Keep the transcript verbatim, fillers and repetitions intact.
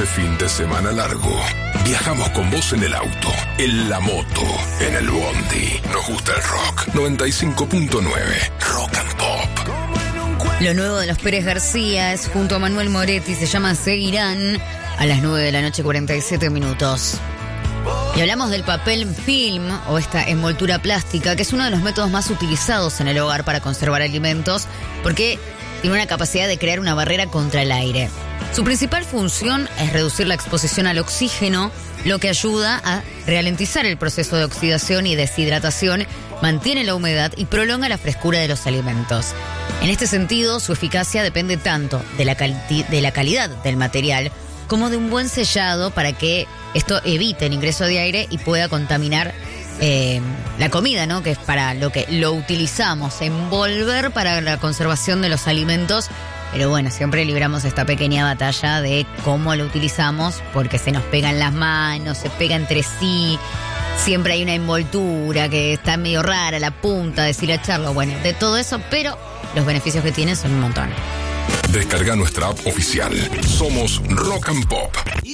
fin de semana largo, viajamos con vos en el auto, en la moto, en el bondi. Nos gusta el rock. noventa y cinco punto nueve Rock and Pop. Lo nuevo de los Pérez García es junto a Manuel Moretti, se llama Seguirán, a las nueve de la noche, cuarenta y siete minutos. Y hablamos del papel film o esta envoltura plástica, que es uno de los métodos más utilizados en el hogar para conservar alimentos, porque tiene una capacidad de crear una barrera contra el aire. Su principal función es reducir la exposición al oxígeno, lo que ayuda a ralentizar el proceso de oxidación y deshidratación, mantiene la humedad y prolonga la frescura de los alimentos. En este sentido, su eficacia depende tanto de la, cali- de la calidad del material como de un buen sellado para que esto evite el ingreso de aire y pueda contaminar eh, la comida, ¿no? Que es para lo que lo utilizamos, envolver para la conservación de los alimentos. Pero bueno, siempre libramos esta pequeña batalla de cómo lo utilizamos, porque se nos pegan las manos, se pega entre sí, siempre hay una envoltura que está medio rara, la punta, deshilacharlo, bueno, de todo eso, pero los beneficios que tiene son un montón. Descarga nuestra app oficial. Somos Rock and Pop.